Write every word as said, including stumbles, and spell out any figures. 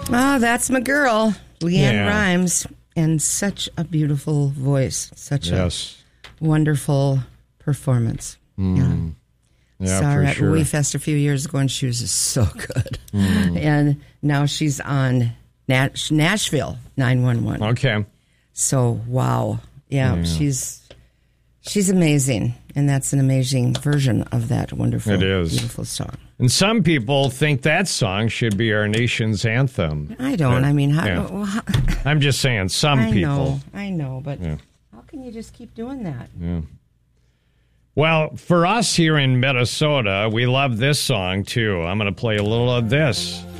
Oh, that's my girl, Leanne Yeah. Rimes, and such a beautiful voice, such Yes. a wonderful performance. Mm. Yeah. Yeah, Saw her for at sure. We Fest a few years ago, and she was just so good. Mm. And now she's on Nash- Nashville nine one one. Okay. So, wow. Yeah, Yeah. she's she's amazing. And that's an amazing version of that wonderful, It is. beautiful song. And some people think that song should be our nation's anthem. I don't. But, I mean, how, yeah. well, how I'm just saying, some I people. know, I know, but Yeah. how can you just keep doing that? Yeah. Well, for us here in Minnesota, we love this song too. I'm going to play a little of this.